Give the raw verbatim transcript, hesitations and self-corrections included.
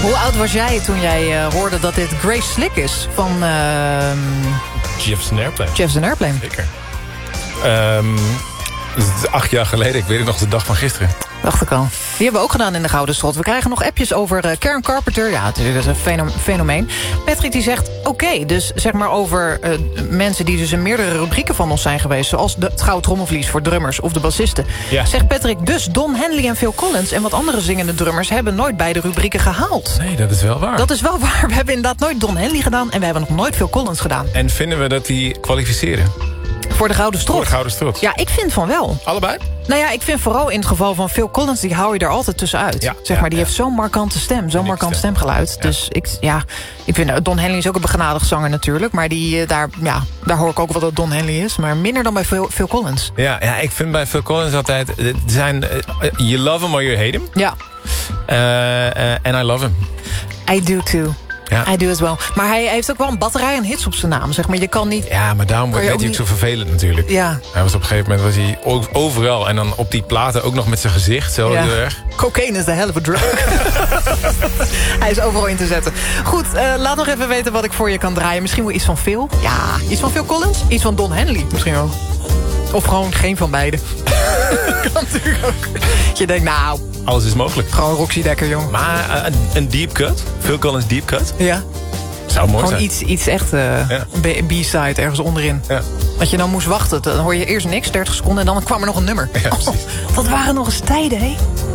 Hoe oud was jij toen jij uh, hoorde dat dit Grace Slick is van uh, Jefferson Airplane. Jefferson Airplane. Zeker. Um, acht jaar geleden, ik weet het nog de dag van gisteren. Dacht ik al. Die hebben we ook gedaan in de Gouden Strot. We krijgen nog appjes over uh, Karen Carpenter. Ja, het is een fenom fenomeen. Patrick die zegt, oké, okay, dus zeg maar over uh, mensen die dus in meerdere rubrieken van ons zijn geweest. Zoals de, het Gouden Trommelvlies voor drummers of de bassisten. Ja. Zegt Patrick, dus Don Henley en Phil Collins en wat andere zingende drummers hebben nooit beide rubrieken gehaald. Nee, dat is wel waar. Dat is wel waar. We hebben inderdaad nooit Don Henley gedaan en we hebben nog nooit Phil Collins gedaan. En vinden we dat die kwalificeren? Voor de Gouden Strot? Voor de Gouden Strot. Ja, ik vind van wel. Allebei? Nou ja, ik vind vooral in het geval van Phil Collins, die hou je er altijd tussenuit. Ja, zeg maar, die ja. heeft zo'n markante stem, zo'n markant stem. stemgeluid. Ja. Dus ik, ja, ik vind, Don Henley is ook een begenadigd zanger natuurlijk. Maar die, daar, ja, daar hoor ik ook wel dat Don Henley is. Maar minder dan bij Phil, Phil Collins. Ja, ja, ik vind bij Phil Collins altijd, zijn, uh, you love him or you hate him. Ja. Uh, uh, and I love him. I do too. Ja. I do as well. Maar hij heeft ook wel een batterij aan hits op zijn naam. Zeg maar, je kan niet... Ja, maar daarom werd hij ook niet zo vervelend natuurlijk. Ja. Hij was op een gegeven moment was hij overal. En dan op die platen ook nog met zijn gezicht. Zo ja. heel erg. Cocaine is de hell of a drug. Hij is overal in te zetten. Goed, uh, laat nog even weten wat ik voor je kan draaien. Misschien wel iets van Phil. Ja, iets van Phil Collins. Iets van Don Henley misschien wel. Of gewoon geen van beide. Kan natuurlijk ook. Je denkt, nou... Alles is mogelijk. Gewoon Roxy Dekker, jongen. Maar uh, een, een deep cut? Phil Collins deep cut? Ja. Zou mooi gewoon zijn. Iets, iets echt uh, ja. B-side ergens onderin. Ja. Dat je dan moest wachten. Dan hoor je eerst niks, dertig seconden. En dan kwam er nog een nummer. Ja, oh, dat waren nog eens tijden, hé.